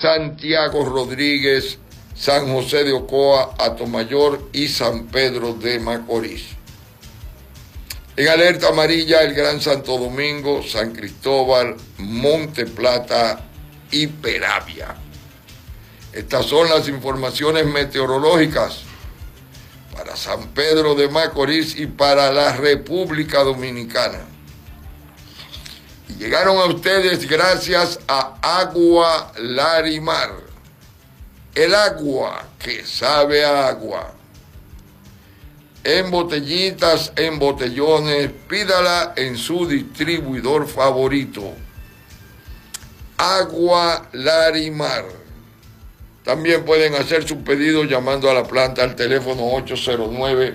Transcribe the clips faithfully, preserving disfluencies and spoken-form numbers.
Santiago Rodríguez, San José de Ocoa, Atomayor y San Pedro de Macorís. En alerta amarilla, el Gran Santo Domingo, San Cristóbal, Monte Plata y Peravia. Estas son las informaciones meteorológicas para San Pedro de Macorís y para la República Dominicana. Y llegaron a ustedes gracias a Agua Larimar, el agua que sabe a agua. En botellitas, en botellones, pídala en su distribuidor favorito. Agua Larimar. También pueden hacer su pedido llamando a la planta al teléfono ocho cero nueve,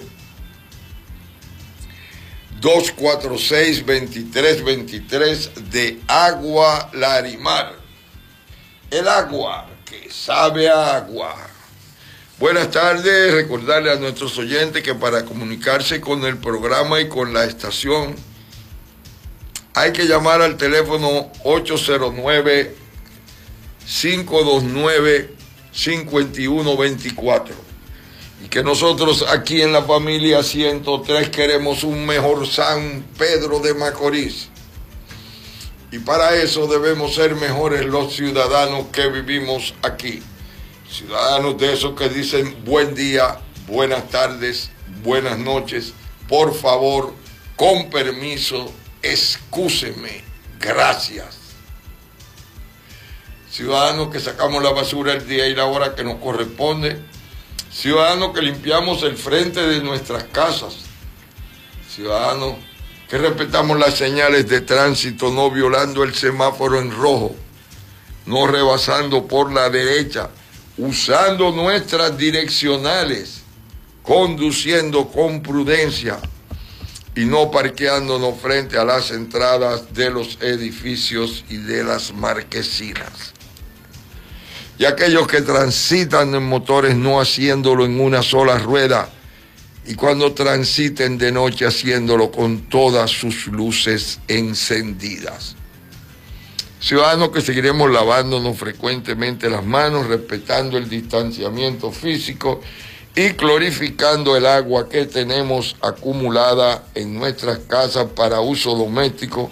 dos cuatro seis, dos tres dos tres de Agua Larimar. El agua que sabe a agua. Buenas tardes, recordarle a nuestros oyentes que para comunicarse con el programa y con la estación hay que llamar al teléfono ocho cero nueve, cinco dos nueve, cinco uno dos cuatro. Y que nosotros aquí en la familia ciento tres queremos un mejor San Pedro de Macorís. Y para eso debemos ser mejores los ciudadanos que vivimos aquí. Ciudadanos de esos que dicen buen día, buenas tardes, buenas noches, por favor, con permiso, excúseme, gracias. Ciudadanos que sacamos la basura el día y la hora que nos corresponde. Ciudadanos que limpiamos el frente de nuestras casas. Ciudadanos que respetamos las señales de tránsito, no violando el semáforo en rojo, no rebasando por la derecha, usando nuestras direccionales, conduciendo con prudencia y no parqueándonos frente a las entradas de los edificios y de las marquesinas. Y aquellos que transitan en motores no haciéndolo en una sola rueda, y cuando transiten de noche haciéndolo con todas sus luces encendidas. Ciudadanos que seguiremos lavándonos frecuentemente las manos, respetando el distanciamiento físico y clorificando el agua que tenemos acumulada en nuestras casas para uso doméstico,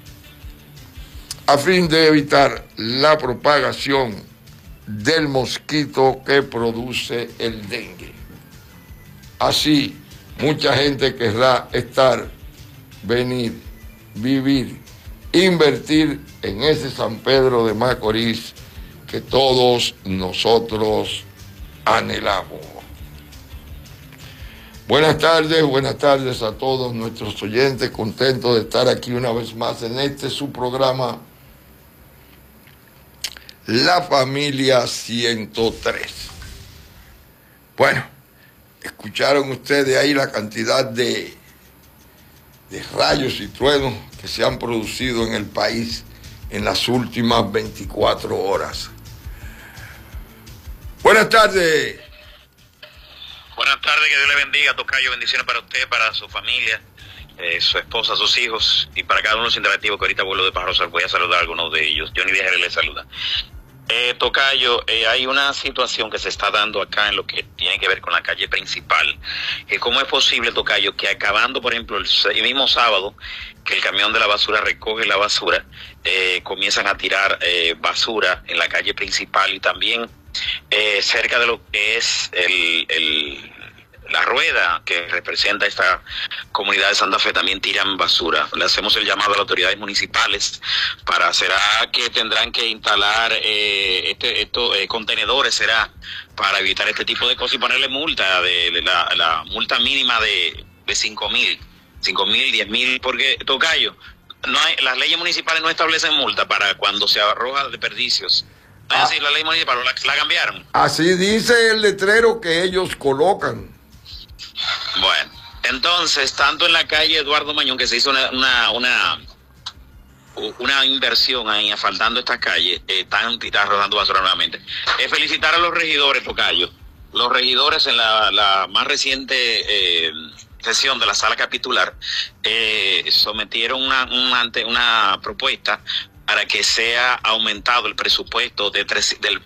a fin de evitar la propagación del mosquito que produce el dengue. Así, mucha gente querrá estar, venir, vivir, invertir en ese San Pedro de Macorís que todos nosotros anhelamos. Buenas tardes, buenas tardes a todos nuestros oyentes, contentos de estar aquí una vez más en este su programa, La Familia ciento tres. Bueno, escucharon ustedes ahí la cantidad de, de rayos y truenos que se han producido en el país en las últimas veinticuatro horas. Buenas tardes. Buenas tardes, que Dios le bendiga, tocayo, bendiciones para usted, para su familia, eh, su esposa, sus hijos y para cada uno de los interactivos que ahorita vuelo de pájaros, voy a saludar a algunos de ellos. Johnny Díaz le saluda. Eh, tocayo, eh, hay una situación que se está dando acá en lo que tiene que ver con la calle principal. Eh, ¿Cómo es posible, tocayo, que acabando, por ejemplo, el, el mismo sábado, que el camión de la basura recoge la basura, eh, comienzan a tirar eh, basura en la calle principal y también eh, cerca de lo que es el, el la rueda que representa esta comunidad de Santa Fe, también tiran basura? Le hacemos el llamado a las autoridades municipales para, será que tendrán que instalar eh, este, estos eh, contenedores, será para evitar este tipo de cosas y ponerle multa, de, de la, la multa mínima de, de cinco mil, cinco mil, diez mil, porque, tocayo, no hay, las leyes municipales no establecen multa para cuando se arroja desperdicios. No es así, la ley municipal la, la cambiaron. Así dice el letrero que ellos colocan. Bueno, entonces, tanto en la calle Eduardo Mañón, que se hizo una una, una, una inversión ahí, asfaltando esta calle, eh, están arrojando basura nuevamente. Eh, felicitar a los regidores, tocayo. Los regidores en la, la más reciente eh, sesión de la sala capitular eh, sometieron una, una, una propuesta para que sea aumentado el presupuesto de tres, del